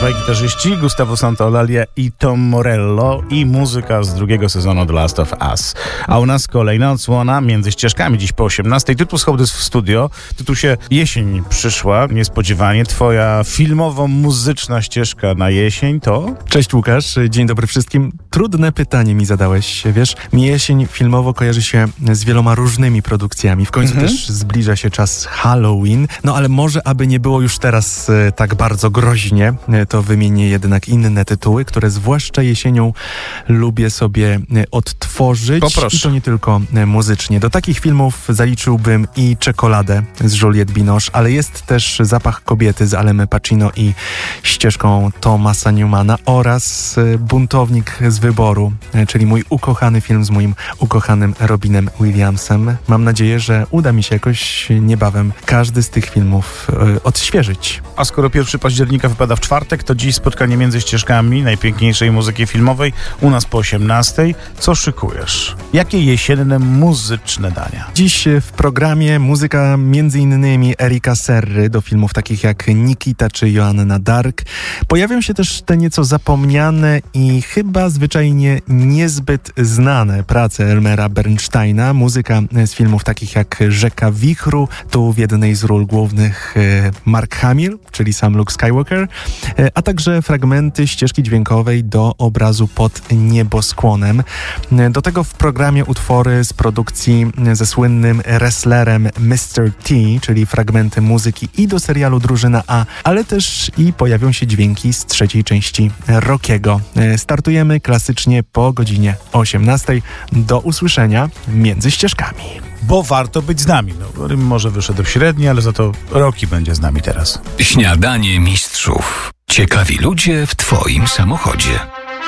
Dwaj gitarzyści, Gustavo Santaolalla i Tom Morello, i muzyka z drugiego sezonu The Last of Us. A u nas kolejna odsłona Między ścieżkami, dziś po 18. Tytuł Hołdys w studio. Tytuł się Jesień przyszła, niespodziewanie. Twoja filmowo-muzyczna ścieżka na jesień to? Cześć Łukasz, dzień dobry wszystkim. Trudne pytanie mi zadałeś, wiesz? Mi jesień filmowo kojarzy się z wieloma różnymi produkcjami. W końcu też zbliża się czas Halloween. No ale może aby nie było już teraz tak bardzo groźnie, to wymienię jednak inne tytuły, które zwłaszcza jesienią lubię sobie odtworzyć. Poproszę. I to nie tylko muzycznie. Do takich filmów zaliczyłbym i Czekoladę z Juliette Binoche, ale jest też Zapach kobiety z Alem Pacino i ścieżką Thomasa Newmana oraz Buntownik z wyboru, czyli mój ukochany film z moim ukochanym Robinem Williamsem. Mam nadzieję, że uda mi się jakoś niebawem każdy z tych filmów odświeżyć. A skoro 1 października wypada w czwartek, to dziś spotkanie Między ścieżkami najpiękniejszej muzyki filmowej u nas po 18. Co szykujesz? Jakie jesienne muzyczne dania? Dziś w programie muzyka między innymi Erika Serry do filmów takich jak Nikita czy Joanna Dark. Pojawią się też te nieco zapomniane i chyba zwyczajnie niezbyt znane prace Elmera Bernsteina. Muzyka z filmów takich jak Rzeka Wichru, tu w jednej z ról głównych Mark Hamill, czyli sam Luke Skywalker, a także fragmenty ścieżki dźwiękowej do obrazu Pod nieboskłonem. Do tego w programie utwory z produkcji ze słynnym wrestlerem Mr. T, czyli fragmenty muzyki i do serialu Drużyna A, ale też i pojawią się dźwięki z trzeciej części Rockiego. Startujemy klasycznie po godzinie 18. Do usłyszenia Między ścieżkami. Bo warto być z nami. No, Rym może wyszedł średni, ale za to Rocky będzie z nami teraz. Śniadanie mistrzów. Ciekawi ludzie w twoim samochodzie.